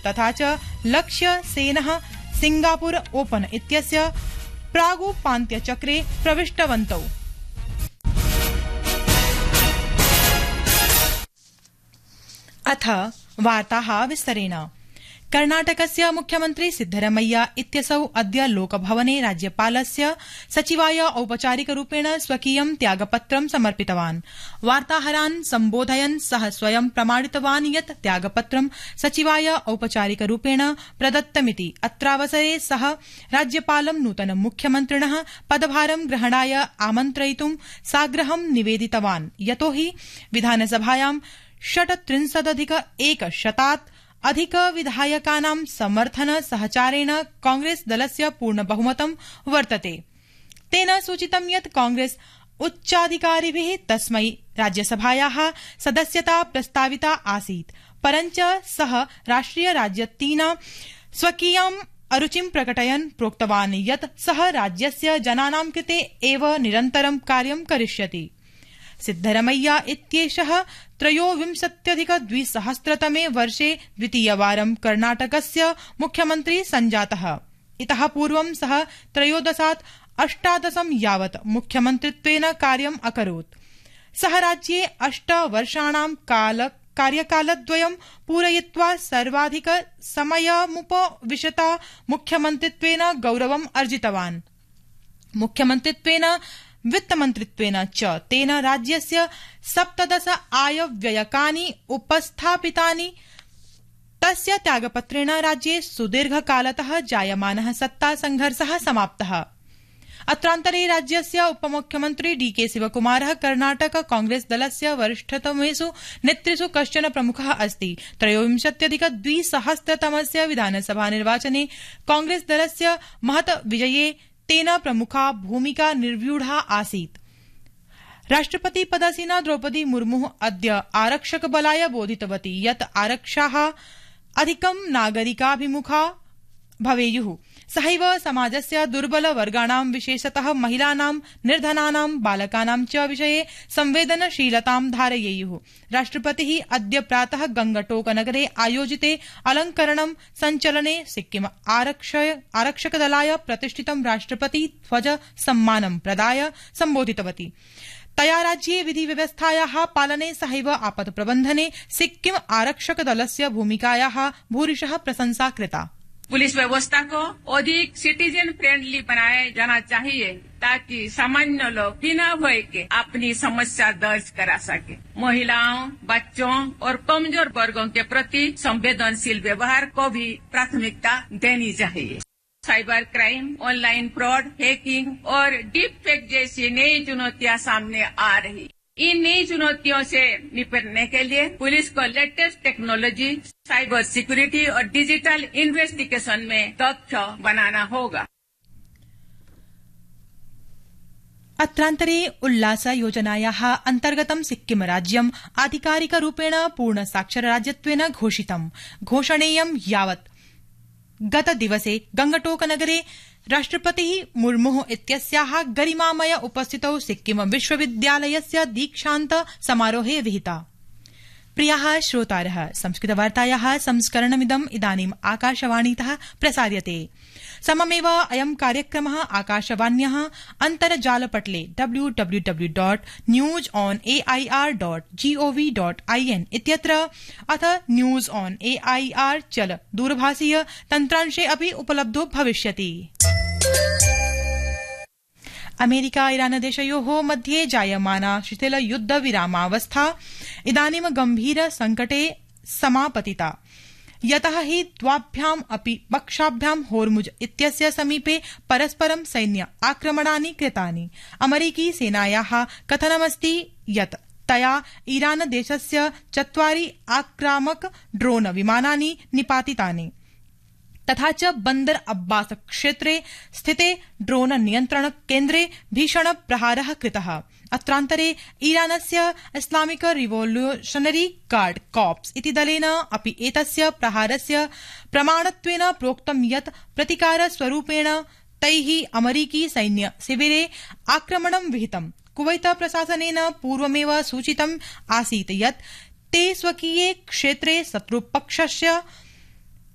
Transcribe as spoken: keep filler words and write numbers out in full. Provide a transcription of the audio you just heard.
तथा च लक्ष्य सेनः Singapore open इत्यस्य प्रागुपान्त्यचक्रे प्रविष्टवन्तौ। अथ वार्ताः विस्तरेण। कर्णाटकस्य मुख्यमन्त्री सिद्धरमैया इत्यसौ अद्य लोकभवने राज्यपालस्य सचिवाय औपचारिकरूपेण स्वकीयं त्यागपत्रं समर्पितवान्। वार्ताहरान् सम्बोधयन् सः स्वयं प्रमाणितवान् यत् त्यागपत्रं सचिवाय औपचारिकरूपेण प्रदत्तमिति। अत्रावसरे सः राज्यपालं नूतन मुख्यमन्त्रिणः पदभारं ग्रहणाय आमन्त्रयितुं साग्रहं निवेदितवान्, यतो हि विधानसभायां षट्त्रिंशदधिक एकशतात् अधिक विधायकानां समर्थन सहचारेण कांग्रेस दलस्य पूर्णबहुमतं वर्तते। तेन सूचितं यत् कांग्रेस उच्चाधिकारिभिः तस्मै राज्यसभायाः सदस्यता प्रस्ताविता आसीत्, परञ्च सः राष्ट्रिय राजनीतिना स्वकीयाम् अरुचिं प्रकटयन् प्रोक्तवान् यत् सः राज्यस्य जनानां कृते एव निरन्तरं कार्यं करिष्यति। सिद्धरमैया इत्येषः त्रयोविंशत्यधिक द्विसहस्रतमे वर्षे द्वितीयवारं कर्णाटकस्य मुख्यमन्त्री सञ्जातः। इतः पूर्वं सः त्रयोदशात् अष्टादशं यावत् मुख्यमन्त्रित्वेन कार्यम् अकरोत्। सः राज्ये अष्ट वर्षाणां काल कार्यकालद्वयं पूरयित्वा सर्वाधिक समयमुपविशता मुख्यमन्त्रित्वेन गौरवम् अर्जितवान्। मुख्यमन्त्रित्वेन वित्तमन्त्रित्वेन च तेन राज्यस्य सप्तदश आयव्ययकानि उपस्थापितानि। तस्य त्यागपत्रेण राज्ये सुदीर्घकालतः जायमानः सत्तासंघर्षः समाप्तः। अत्रान्तरे राज्यस्य उपमुख्यमन्त्री डी के शिवकुमारः कर्णाटक कांग्रेस दलस्य वरिष्ठतमेषु नेतृषु कश्चन प्रमुखः अस्ति। त्रयोविंशत्यधिक द्विसहस्रतमस्य विधानसभा निर्वाचने कांग्रेस दलस्य महत् विजये तेन प्रमुखा भूमिका निर्व्यूढा आसीत्। राष्ट्रपति पदासीना द्रौपदी मुर्मुः अद्य आरक्षकबलाय बोधितवती यत् आरक्षाः अधिकं नागरिकाभिमुखा भवेयुः। सहैव समाजस्य दुर्बलवर्गाणां विशेषतः महिलानां, निर्धनानां, बालकानां च विषये संवेदनशीलतां धारयेयुः। राष्ट्रपतिः अद्य प्रातः गंगटोकनगरे आयोजिते अलंकरणं संचलने सिक्किम आरक्षकदलाय प्रतिष्ठितं राष्ट्रपति ध्वज सम्मानं प्रदाय सम्बोधितवती। तया राज्ये विधिव्यवस्थायाः पालने सहैव आपत्प्रबन्धने सिक्किम आरक्षकदलस्य भूमिकायाः भूरिशः प्रशंसा कृता। पुलिस व्यवस्था को अधिक सिटीजन फ्रेंडली बनाया जाना चाहिए ताकि सामान्य लोग बिना भय के अपनी समस्या दर्ज करा सके। महिलाओं, बच्चों और कमजोर वर्गों के प्रति संवेदनशील व्यवहार को भी प्राथमिकता देनी चाहिए। Cyber crime, online fraud, hacking और डीप फेक जैसी नई चुनौतियां सामने आ रही। इन नई चुनौतियों से निपटने के लिए पुलिस को लेटेस्ट टेक्नोलॉजी, साइबर सिक्योरिटी और डिजिटल इन्वेस्टिगेशन में दक्ष बनाना होगा। अत्रान्तरे उल्लास योजनायाः अन्तर्गतं सिक्किम राज्यम् आधिकारिकरूपेण पूर्ण साक्षरराज्यत्वेन घोषितम्। घोषणेयं यावत् गतदिवसे गंगटोकनगरे राष्ट्रपतिः मुर्मुः इत्यस्याः गरिमामय उपस्थितौ सिक्किम विश्वविद्यालयस्य दीक्षान्त समारोहे विहिता। प्रियाः श्रोतारः, संस्कृतवार्तायाः संस्करणमिदम् इदानीम् आकाशवाणीतः प्रसार्यते। सममेव अयं कार्यक्रमः आकाशवाण्याः अन्तर्जालपटले W W W dot news on A I R dot gov dot I N इत्यत्र अथ news on A I R चल दूरभाषीय तन्त्रांशे अपि उपलब्धो भविष्यति। अमेरिका ईरान देशयोः मध्ये जायमाना शिथिल युद्ध विरामावस्था इदानीं गंभीर संकटे समापतिता, यतः हि द्वाभ्याम् अपि पक्षाभ्यां होर्मुज इत्यस्य समीपे परस्परं सैन्य आक्रमणानि कृतानि। अमेरिकी सेनायाः कथनमस्ति यत् तया ईरान देशस्य चत्वारि आक्रामक ड्रोन विमानानि निपातितानि, तथा च बंदर अब्बास क्षेत्रे स्थिते ड्रोन नियन्त्रण केन्द्रे भीषण प्रहारः कृतः। अत्रान्तरे ईरानस्य इस्लामिक रिवोल्यूशनरी गार्ड कॉर्प्स इति दलेन अपि एतस्य प्रहारस्य प्रमाणत्वेन प्रोक्तं यत् प्रतिकारस्वरूपेण तैः अमेरिकी सैन्य शिविरे आक्रमणं विहितम्। कुवैत प्रशासनेन पूर्वमेव सूचितम् आसीत् यत् ते स्वकीये क्षेत्रे शत्रुपक्षस्य